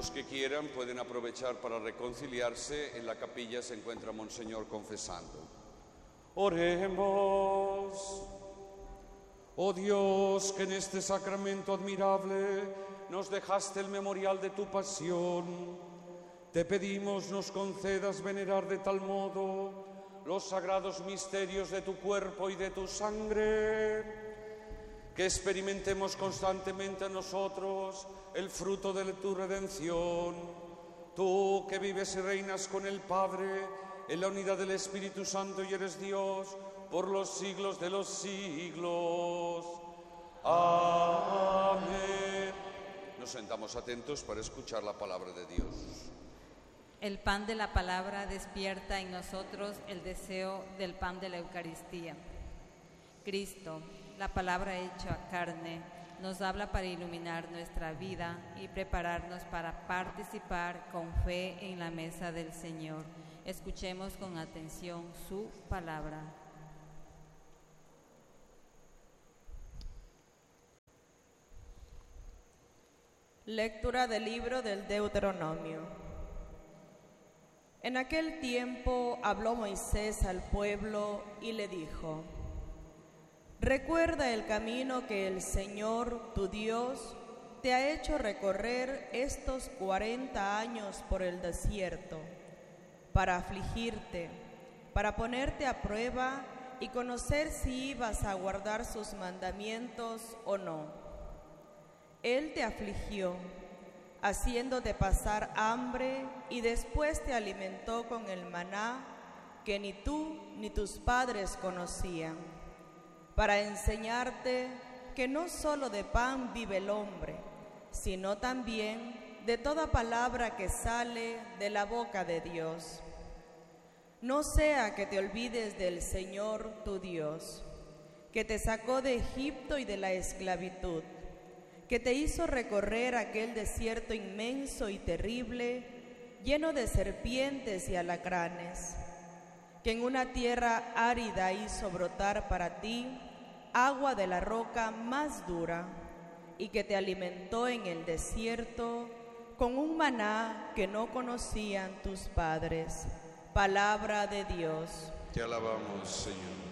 Los que quieran pueden aprovechar para reconciliarse. En la capilla se encuentra Monseñor confesando. Oremos. Oh Dios, que en este sacramento admirable nos dejaste el memorial de tu pasión, te pedimos nos concedas venerar de tal modo los sagrados misterios de tu cuerpo y de tu sangre, que experimentemos constantemente en nosotros el fruto de tu redención. Tú que vives y reinas con el Padre en la unidad del Espíritu Santo y eres Dios por los siglos de los siglos. Amén. Nos sentamos atentos para escuchar la palabra de Dios. El pan de la palabra despierta en nosotros el deseo del pan de la Eucaristía. Cristo, la palabra hecha carne, nos habla para iluminar nuestra vida y prepararnos para participar con fe en la mesa del Señor. Escuchemos con atención su palabra. Lectura del libro del Deuteronomio. En aquel tiempo habló Moisés al pueblo y le dijo: Recuerda el camino que el Señor, tu Dios, te ha hecho recorrer estos 40 años por el desierto, para afligirte, para ponerte a prueba y conocer si ibas a guardar sus mandamientos o no. Él te afligió, haciéndote pasar hambre, y después te alimentó con el maná que ni tú ni tus padres conocían, para enseñarte que no solo de pan vive el hombre, sino también de toda palabra que sale de la boca de Dios. No sea que te olvides del Señor tu Dios, que te sacó de Egipto y de la esclavitud, que te hizo recorrer aquel desierto inmenso y terrible, lleno de serpientes y alacranes, que en una tierra árida hizo brotar para ti agua de la roca más dura, y que te alimentó en el desierto con un maná que no conocían tus padres. Palabra de Dios. Te alabamos, Señor.